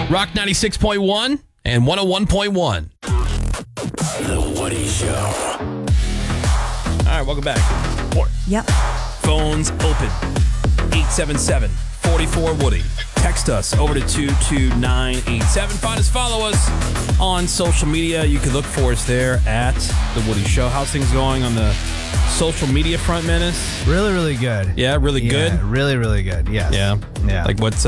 Rock 96.1 and 101.1. The Woody Show. All right, welcome back. Yep. Phones open. 877-44-WOODY. Text us over to 22987. Find us, follow us on social media. You can look for us there at The Woody Show. How's things going on the social media front, Menace? Really, really good. Yeah, really good? Yeah, really, really good. Yes. Yeah. Yeah. Like what's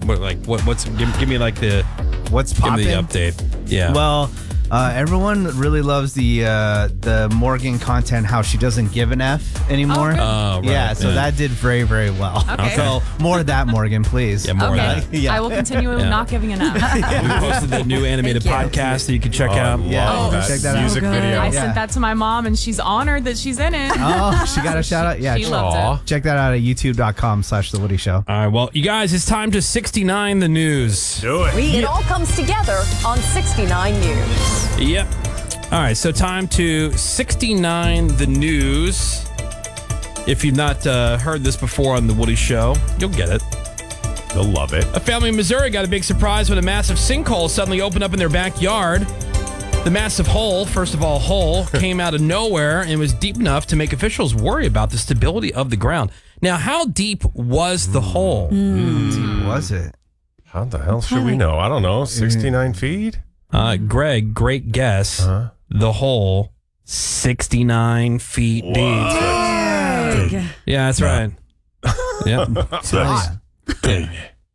give me like the What's give popping? me the update. Yeah. Well, everyone really loves the Morgan content, how she doesn't give an F anymore. Oh, right. Yeah, so that did very, very well. Okay. So more of that, Morgan, please. Yeah, more of Okay. that. Yeah. I will continue not giving enough. We posted the new animated Thank you. podcast that you can check out. Yeah, Oh, check that out. music video. I Yeah. sent that to my mom, and she's honored that she's in it. Oh, she got a shout out. Yeah, She loved it. check that out at youtube.com/The Woody Show. All right, well, you guys, it's time to 69 the news. Do it. It all comes together on 69 News. Yep. All right, so time to 69 the news. If you've not heard this before on The Woody Show, you'll get it. They'll love it. A family in Missouri got a big surprise when a massive sinkhole suddenly opened up in their backyard. The massive hole, first of all, came out of nowhere and was deep enough to make officials worry about the stability of the ground. Now, how deep was the hole? Was it? How the hell should we know? I don't know. 69 feet? Greg, great guess. The hole, 69 feet deep. Yeah, that's right. Yep. That's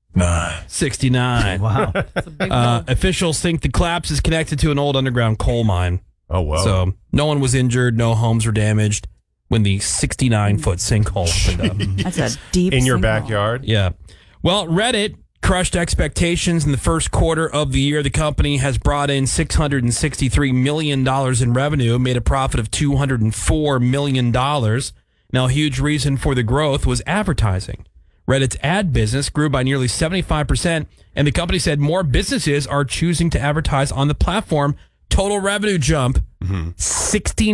69. Wow. Officials think the collapse is connected to an old underground coal mine. Oh, wow. So no one was injured, no homes were damaged when the 69-foot sinkhole opened up. That's a deep in your sinkhole. backyard? Yeah. Well, Reddit crushed expectations in the first quarter of the year. The company has brought in $663 million in revenue, made a profit of $204 million. Now, a huge reason for the growth was advertising. Reddit's ad business grew by nearly 75%, and the company said more businesses are choosing to advertise on the platform. Total revenue jump, 69%.